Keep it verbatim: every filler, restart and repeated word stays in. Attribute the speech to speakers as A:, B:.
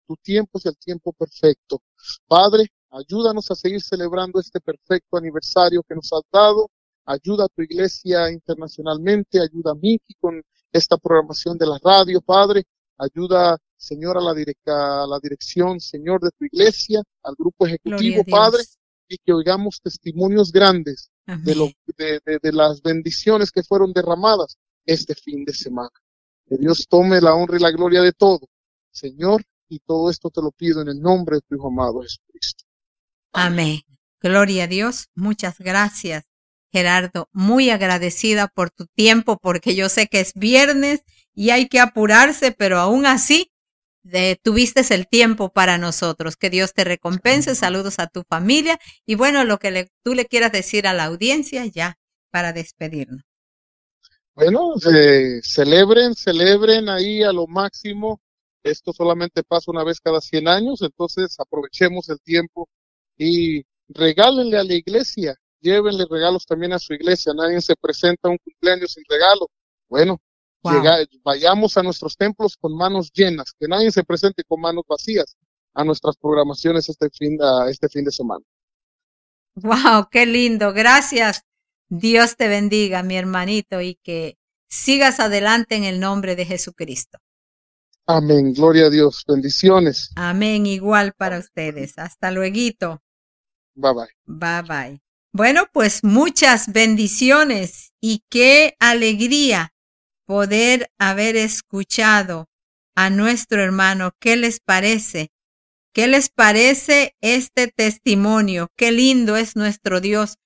A: tu tiempo es el tiempo perfecto. Padre, ayúdanos a seguir celebrando este perfecto aniversario que nos has dado. Ayuda a tu iglesia internacionalmente, ayuda a Miki con esta programación de la radio, Padre. Ayuda, Señor, a la, directa, a la dirección, Señor, de tu iglesia, al grupo ejecutivo, Padre, y que oigamos testimonios grandes de, lo, de, de, de las bendiciones que fueron derramadas este fin de semana. Que Dios tome la honra y la gloria de todo, Señor, y todo esto te lo pido en el nombre de tu Hijo amado Jesucristo.
B: Amén. Amén. Gloria a Dios. Muchas gracias, Gerardo. Muy agradecida por tu tiempo, porque yo sé que es viernes y hay que apurarse, pero aún así de, tuviste el tiempo para nosotros. Que Dios te recompense. Saludos a tu familia y bueno, lo que le, tú le quieras decir a la audiencia ya para despedirnos.
A: Bueno, eh, celebren, celebren ahí a lo máximo. Esto solamente pasa una vez cada cien años, entonces aprovechemos el tiempo y regálenle a la iglesia, llévenle regalos también a su iglesia. Nadie se presenta a un cumpleaños sin regalo. Bueno, wow. llega, vayamos a nuestros templos con manos llenas, que nadie se presente con manos vacías a nuestras programaciones este fin, a este fin de semana.
B: Wow, qué lindo, gracias. Dios te bendiga, mi hermanito, y que sigas adelante en el nombre de Jesucristo.
A: Amén, gloria a Dios, bendiciones.
B: Amén, igual para Amén. Ustedes. Hasta luego.
A: Bye bye.
B: Bye bye. Bueno, pues muchas bendiciones y qué alegría poder haber escuchado a nuestro hermano. ¿Qué les parece? ¿Qué les parece este testimonio? Qué lindo es nuestro Dios